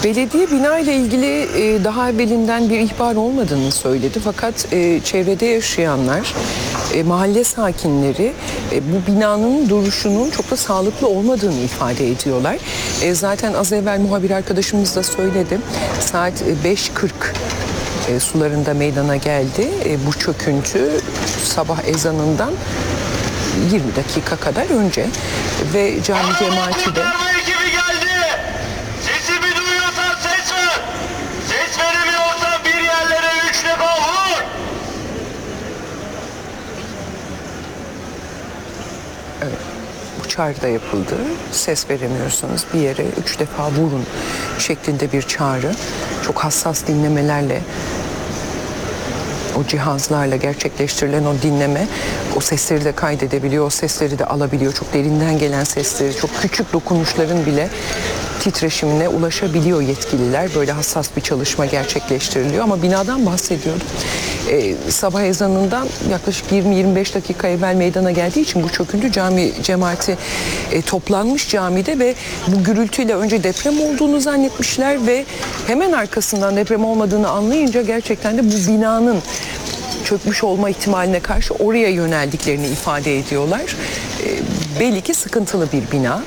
Belediye bina ile ilgili daha evvelinden bir ihbar olmadığını söyledi. Fakat çevrede yaşayanlar, mahalle sakinleri bu binanın duruşunun çok da sağlıklı olmadığını ifade ediyorlar. Zaten az evvel muhabir arkadaşımız da söyledi. Saat 5:40 sularında meydana geldi. Bu çöküntü sabah ezanından 20 dakika kadar önce ve cami cemaati de... Evet, bu çağrı da yapıldı. Ses veremiyorsanız bir yere 3 defa vurun şeklinde bir çağrı. Çok hassas dinlemelerle, o cihazlarla gerçekleştirilen o dinleme, o sesleri de kaydedebiliyor, o sesleri de alabiliyor. Çok derinden gelen sesleri, çok küçük dokunuşların bile titreşimine ulaşabiliyor yetkililer. Böyle hassas bir çalışma gerçekleştiriliyor ama binadan bahsediyordum. Sabah ezanından yaklaşık 20-25 dakika evvel meydana geldiği için bu çöküntü cami cemaati toplanmış camide ve bu gürültüyle önce deprem olduğunu zannetmişler ve hemen arkasından deprem olmadığını anlayınca gerçekten de bu binanın çökmüş olma ihtimaline karşı oraya yöneldiklerini ifade ediyorlar. Belli ki sıkıntılı bir bina.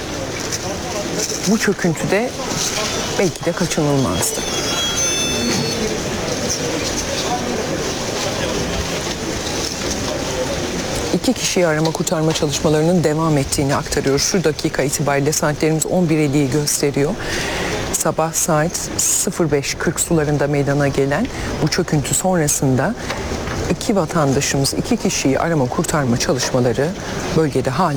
Bu çöküntü de belki de kaçınılmazdı. İki kişiyi arama kurtarma çalışmalarının devam ettiğini aktarıyoruz. Şu dakika itibariyle saatlerimiz 11:50'yi gösteriyor. Sabah saat 05:40 sularında meydana gelen bu çöküntü sonrasında iki vatandaşımız, iki kişiyi arama kurtarma çalışmaları bölgede hala